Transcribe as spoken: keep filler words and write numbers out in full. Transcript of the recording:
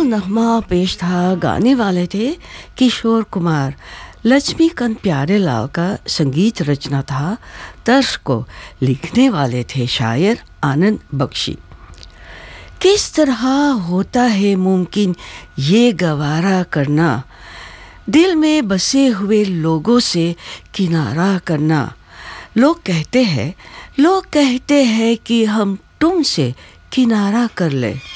नगमा पेश था, गाने वाले थे किशोर कुमार। लक्ष्मीकांत प्यारेलाल का संगीत रचना था, तर्ज को लिखने वाले थे शायर आनंद बख्शी। किस तरह होता है मुमकिन ये गवारा करना, दिल में बसे हुए लोगों से किनारा करना। लोग कहते हैं लोग कहते हैं कि हम तुमसे किनारा कर ले,